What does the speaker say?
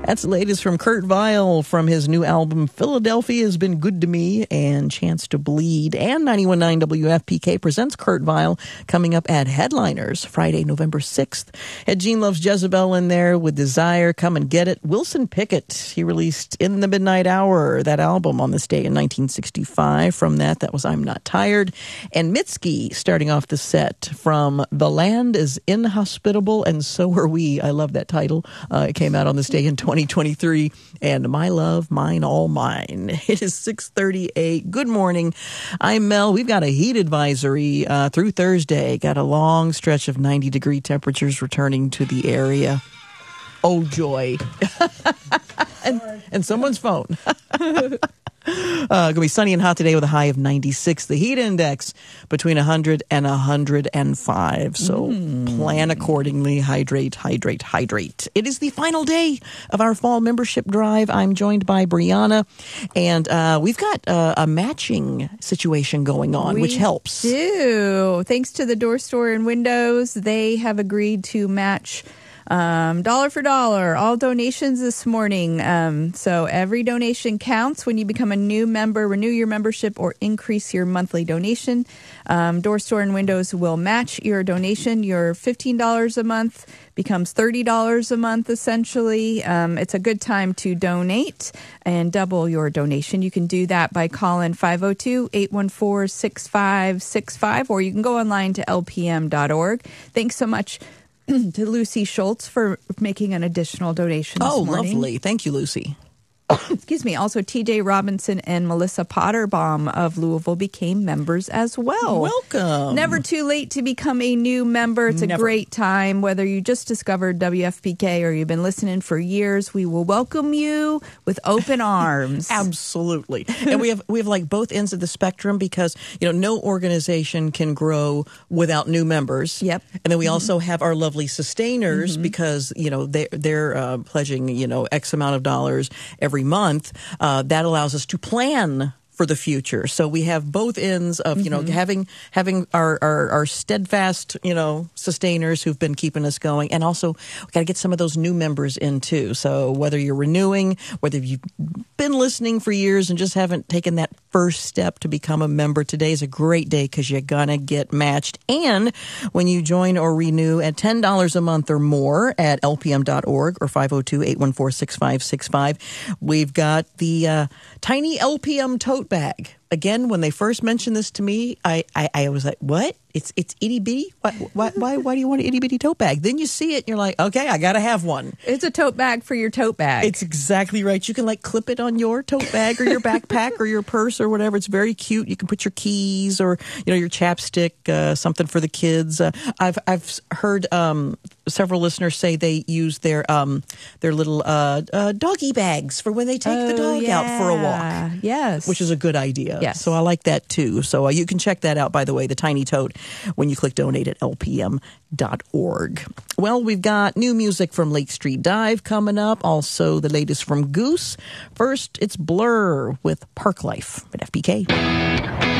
That's the latest from Kurt Vile from his new album, Philadelphia Has Been Good to Me, and Chance to Bleed. And 91.9 WFPK presents Kurt Vile coming up at Headliners Friday, November 6th. Had Gene Loves Jezebel in there with Desire, Come and Get It. Wilson Pickett, he released In the Midnight Hour, that album on this day in 1965. From that was I'm Not Tired. And Mitski starting off the set from The Land is Inhospitable, and So Are We. I love that title. It came out on this day in 2023. And My Love, Mine, All Mine. It is 6:38. Good morning. I'm Mel. We've got a heat advisory through Thursday. Got a long stretch of 90-degree temperatures returning to the area. Oh, joy. and someone's phone. Going to be sunny and hot today with a high of 96. The heat index between 100 and 105. So plan accordingly. Hydrate, hydrate, hydrate. It is the final day of our fall membership drive. I'm joined by Brianna, and we've got a matching situation going on, which helps. We do. Thanks to the Door Store and Windows, they have agreed to match dollar for dollar, all donations this morning. So every donation counts when you become a new member, renew your membership, or increase your monthly donation. Door Store and Windows will match your donation. Your $15 a month becomes $30 a month, essentially. It's a good time to donate and double your donation. You can do that by calling 502-814-6565, or you can go online to lpm.org. Thanks so much to Lucy Schultz for making an additional donation this morning. Oh, lovely. Thank you, Lucy. Excuse me. Also, TJ Robinson and Melissa Potterbaum of Louisville became members as well. Welcome. Never too late to become a new member. It's a great time. Whether you just discovered WFPK or you've been listening for years, we will welcome you with open arms. Absolutely. And we have like both ends of the spectrum, because, no organization can grow without new members. Yep. And then we also have our lovely sustainers, because, they're pledging, X amount of dollars every month. That allows us to plan for the future. So we have both ends of, having our steadfast, sustainers who've been keeping us going. And also we got to get some of those new members in too. So whether you're renewing, whether you've been listening for years and just haven't taken that first step to become a member, today is a great day, because you're going to get matched. And when you join or renew at $10 a month or more at lpm.org or 502-814-6565, we've got the tiny LPM tote bag. Again, when they first mentioned this to me, I was like, what? It's itty bitty? Why do you want an itty bitty tote bag? Then you see it and you're like, okay, I got to have one. It's a tote bag for your tote bag. It's exactly right. You can clip it on your tote bag or your backpack or your purse or whatever. It's very cute. You can put your keys or, your chapstick, something for the kids. I've heard several listeners say they use their little doggy bags for when they take the dog out for a walk. Yes. Which is a good idea. Yes. So I like that too. So you can check that out, by the way, the tiny tote, when you click donate at lpm.org. Well, we've got new music from Lake Street Dive coming up. Also, the latest from Goose. First, it's Blur with Park Life at FPK.